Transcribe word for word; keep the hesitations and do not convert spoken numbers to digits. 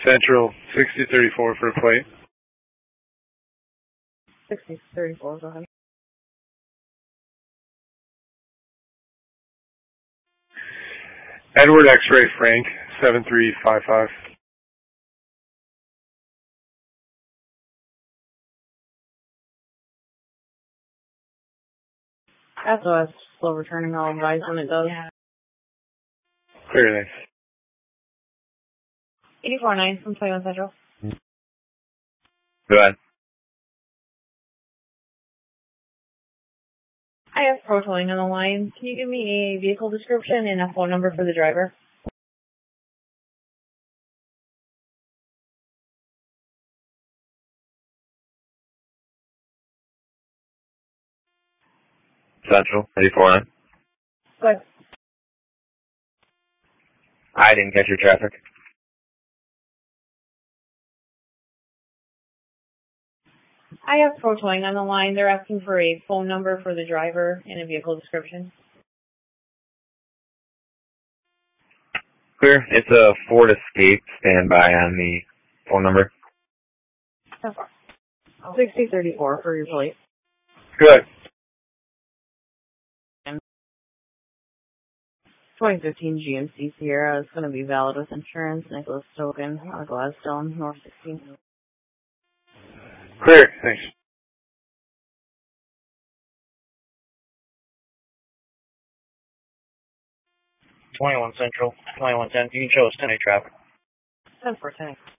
Central, sixty thirty-four for a plate. sixty thirty-four, go ahead. Edward X-Ray Frank, seven three five five. S O S, slow returning, I'll advise when it does. Clear, thanks. eighty-four nine from twenty-one Central. Go ahead. I have Pro Towing on the line. Can you give me a vehicle description and a phone number for the driver? Central, eighty-four nine. Go ahead. I didn't catch your traffic. I have Pro Towing on the line. They're asking for a phone number for the driver and a vehicle description. Clear. It's a Ford Escape. Stand by on the phone number. sixty thirty-four for your plate. Good. twenty fifteen G M C Sierra is going to be valid with insurance. Nicholas Token, uh, Gladstone, North sixteen. Clear, thanks. twenty-one Central, twenty-one ten. You can show us ten traffic. ten for ten.